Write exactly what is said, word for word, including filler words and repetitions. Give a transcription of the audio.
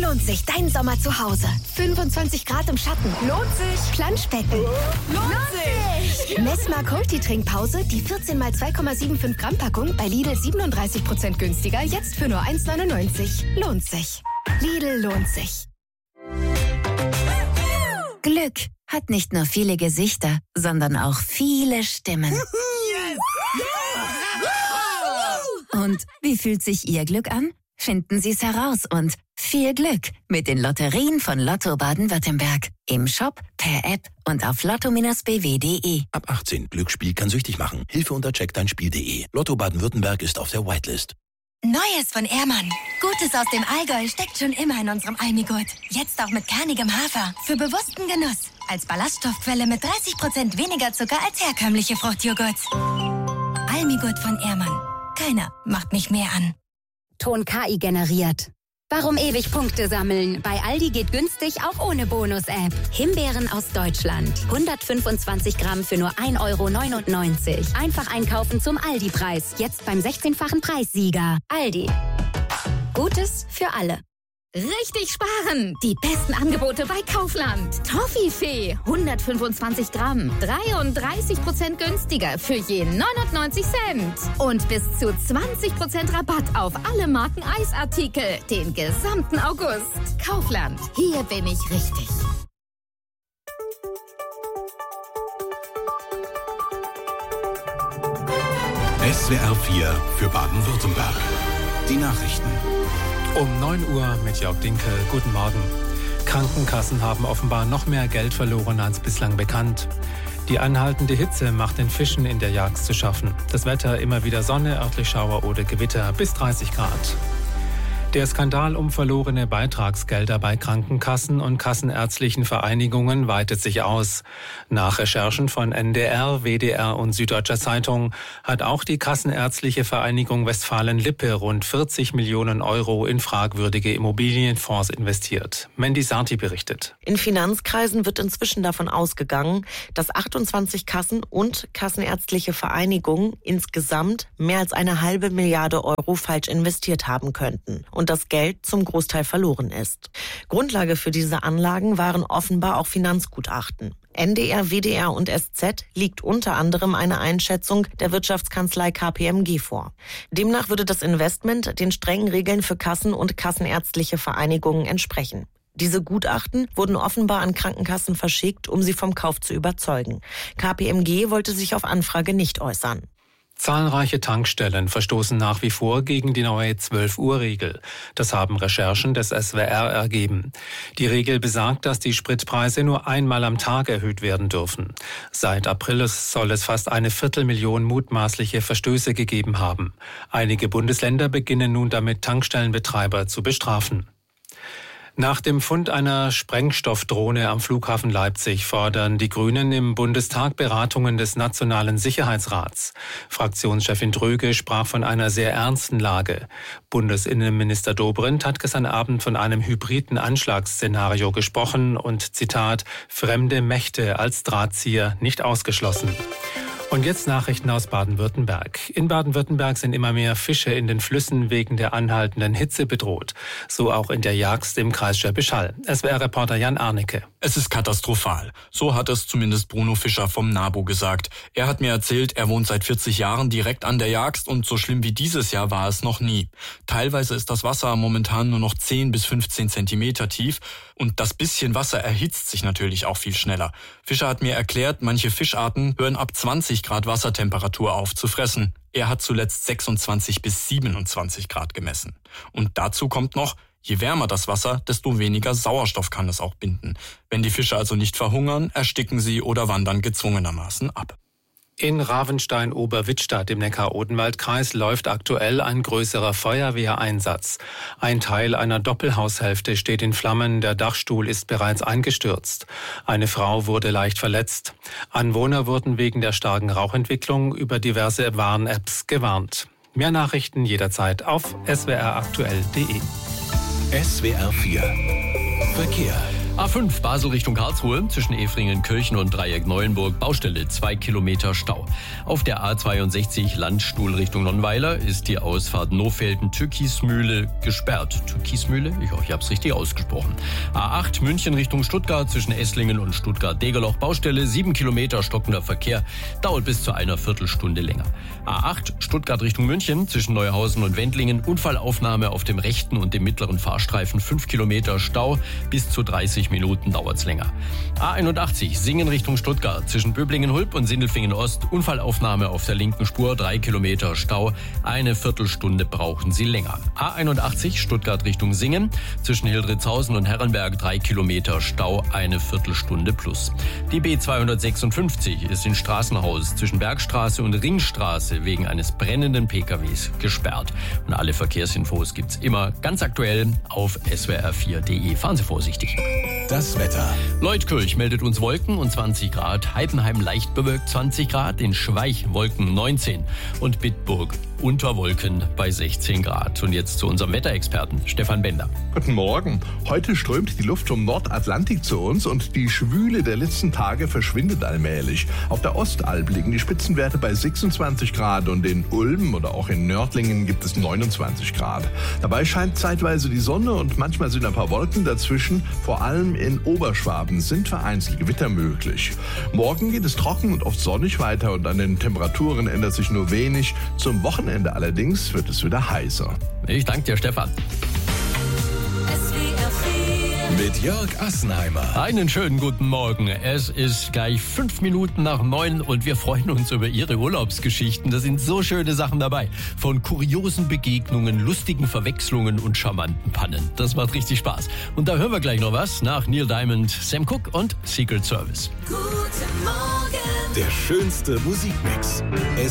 lohnt sich dein Sommer zu Hause. fünfundzwanzig Grad im Schatten. Lohnt sich. Planschbecken. Lohnt sich. Messmer Multi-Trinkpause, die vierzehn mal zwei Komma fünfundsiebzig Gramm Packung bei Lidl siebenunddreißig Prozent günstiger, jetzt für nur eins neunundneunzig. Lohnt sich. Lidl lohnt sich. Glück hat nicht nur viele Gesichter, sondern auch viele Stimmen. Und wie fühlt sich Ihr Glück an? Finden Sie es heraus und viel Glück mit den Lotterien von Lotto Baden-Württemberg. Im Shop, per App und auf lotto Bindestrich b w punkt d e. Ab achtzehn. Glücksspiel kann süchtig machen. Hilfe unter check dein spiel punkt d e. Lotto Baden-Württemberg ist auf der Whitelist. Neues von Ehrmann. Gutes aus dem Allgäu steckt schon immer in unserem Almigurt. Jetzt auch mit kernigem Hafer. Für bewussten Genuss. Als Ballaststoffquelle mit dreißig Prozent weniger Zucker als herkömmliche Fruchtjoghurts. Almigurt von Ehrmann. Keiner macht mich mehr an. Ton K I generiert. Warum ewig Punkte sammeln? Bei Aldi geht günstig auch ohne Bonus-App. Himbeeren aus Deutschland. hundertfünfundzwanzig Gramm für nur ein Euro neunundneunzig. Einfach einkaufen zum Aldi-Preis. Jetzt beim sechzehnfachen Preissieger. Aldi. Gutes für alle. Richtig sparen! Die besten Angebote bei Kaufland. Toffifee, hundertfünfundzwanzig Gramm, dreiunddreißig Prozent günstiger für je neunundneunzig Cent. Und bis zu zwanzig Prozent Rabatt auf alle Marken Eisartikel, den gesamten August. Kaufland, hier bin ich richtig. S W R vier für Baden-Württemberg. Die Nachrichten. Um neun Uhr mit Jörg Dinkel. Guten Morgen. Krankenkassen haben offenbar noch mehr Geld verloren als bislang bekannt. Die anhaltende Hitze macht den Fischen in der Jagd zu schaffen. Das Wetter immer wieder Sonne, örtlich Schauer oder Gewitter bis dreißig Grad. Der Skandal um verlorene Beitragsgelder bei Krankenkassen und kassenärztlichen Vereinigungen weitet sich aus. Nach Recherchen von N D R, W D R und Süddeutscher Zeitung hat auch die Kassenärztliche Vereinigung Westfalen-Lippe rund vierzig Millionen Euro in fragwürdige Immobilienfonds investiert. Mandy Sarti berichtet. In Finanzkreisen wird inzwischen davon ausgegangen, dass achtundzwanzig Kassen und kassenärztliche Vereinigungen insgesamt mehr als eine halbe Milliarde Euro falsch investiert haben könnten. Und das Geld zum Großteil verloren ist. Grundlage für diese Anlagen waren offenbar auch Finanzgutachten. N D R, W D R und S Z liegt unter anderem eine Einschätzung der Wirtschaftskanzlei K P M G vor. Demnach würde das Investment den strengen Regeln für Kassen und kassenärztliche Vereinigungen entsprechen. Diese Gutachten wurden offenbar an Krankenkassen verschickt, um sie vom Kauf zu überzeugen. K P M G wollte sich auf Anfrage nicht äußern. Zahlreiche Tankstellen verstoßen nach wie vor gegen die neue zwölf-Uhr-Regel. Das haben Recherchen des S W R ergeben. Die Regel besagt, dass die Spritpreise nur einmal am Tag erhöht werden dürfen. Seit April soll es fast eine Viertelmillion mutmaßliche Verstöße gegeben haben. Einige Bundesländer beginnen nun damit, Tankstellenbetreiber zu bestrafen. Nach dem Fund einer Sprengstoffdrohne am Flughafen Leipzig fordern die Grünen im Bundestag Beratungen des Nationalen Sicherheitsrats. Fraktionschefin Dröge sprach von einer sehr ernsten Lage. Bundesinnenminister Dobrindt hat gestern Abend von einem hybriden Anschlagsszenario gesprochen und, Zitat, fremde Mächte als Drahtzieher nicht ausgeschlossen. Und jetzt Nachrichten aus Baden-Württemberg. In Baden-Württemberg sind immer mehr Fische in den Flüssen wegen der anhaltenden Hitze bedroht. So auch in der Jagst im Kreis Schwäbisch Hall. S W R-Reporter Jan Arnecke. Es ist katastrophal. So hat es zumindest Bruno Fischer vom NABU gesagt. Er hat mir erzählt, er wohnt seit vierzig Jahren direkt an der Jagst und so schlimm wie dieses Jahr war es noch nie. Teilweise ist das Wasser momentan nur noch zehn bis fünfzehn Zentimeter tief und das bisschen Wasser erhitzt sich natürlich auch viel schneller. Fischer hat mir erklärt, manche Fischarten hören ab zwanzig Grad Wassertemperatur auf zu fressen. Er hat zuletzt sechsundzwanzig bis siebenundzwanzig Grad gemessen. Und dazu kommt noch, je wärmer das Wasser, desto weniger Sauerstoff kann es auch binden. Wenn die Fische also nicht verhungern, ersticken sie oder wandern gezwungenermaßen ab. In Ravenstein-Oberwittstadt im Neckar-Odenwald-Kreis läuft aktuell ein größerer Feuerwehreinsatz. Ein Teil einer Doppelhaushälfte steht in Flammen, der Dachstuhl ist bereits eingestürzt. Eine Frau wurde leicht verletzt. Anwohner wurden wegen der starken Rauchentwicklung über diverse Warn-Apps gewarnt. Mehr Nachrichten jederzeit auf s w r aktuell punkt d e. S W R vier Verkehr. A fünf Basel Richtung Karlsruhe, zwischen Efringen-Kirchen und Dreieck Neuenburg, Baustelle, zwei Kilometer Stau. Auf der A zweiundsechzig Landstuhl Richtung Nonnweiler ist die Ausfahrt Nofelden-Türkismühle gesperrt. Türkismühle? Ich hoffe, ich habe es richtig ausgesprochen. A acht München Richtung Stuttgart, zwischen Esslingen und Stuttgart-Degerloch, Baustelle, sieben Kilometer stockender Verkehr, dauert bis zu einer Viertelstunde länger. A acht Stuttgart Richtung München, zwischen Neuhausen und Wendlingen, Unfallaufnahme auf dem rechten und dem mittleren Fahrstreifen, fünf Kilometer Stau, bis zu dreißig Minuten dauert's länger. A einundachtzig Singen Richtung Stuttgart, zwischen Böblingen-Hulp und Sindelfingen-Ost, Unfallaufnahme auf der linken Spur, drei Kilometer Stau, eine Viertelstunde brauchen Sie länger. A einundachtzig Stuttgart Richtung Singen, zwischen Hildritzhausen und Herrenberg, drei Kilometer Stau, eine Viertelstunde plus. Die B zweihundertsechsundfünfzig ist in Straßenhaus zwischen Bergstraße und Ringstraße wegen eines brennenden P K Ws gesperrt. Und alle Verkehrsinfos gibt's immer ganz aktuell auf S W R vier punkt de. Fahren Sie vorsichtig. Das Wetter. Leutkirch meldet uns Wolken und zwanzig Grad, Heidenheim leicht bewölkt zwanzig Grad, in Schweich Wolken neunzehn und Bitburg unter Wolken bei sechzehn Grad. Und jetzt zu unserem Wetterexperten Stefan Bender. Guten Morgen. Heute strömt die Luft vom Nordatlantik zu uns und die Schwüle der letzten Tage verschwindet allmählich. Auf der Ostalb liegen die Spitzenwerte bei sechsundzwanzig Grad und in Ulm oder auch in Nördlingen gibt es neunundzwanzig Grad. Dabei scheint zeitweise die Sonne und manchmal sind ein paar Wolken dazwischen. Vor allem in Oberschwaben sind vereinzelt Gewitter möglich. Morgen geht es trocken und oft sonnig weiter und an den Temperaturen ändert sich nur wenig. Zum Wochenende allerdings wird es wieder heißer. Ich danke dir, Stefan. Mit Jörg Assenheimer. Einen schönen guten Morgen. Es ist gleich fünf Minuten nach neun und wir freuen uns über Ihre Urlaubsgeschichten. Da sind so schöne Sachen dabei. Von kuriosen Begegnungen, lustigen Verwechslungen und charmanten Pannen. Das macht richtig Spaß. Und da hören wir gleich noch was nach Neil Diamond, Sam Cooke und Secret Service. Guten Morgen. Der schönste Musikmix. Es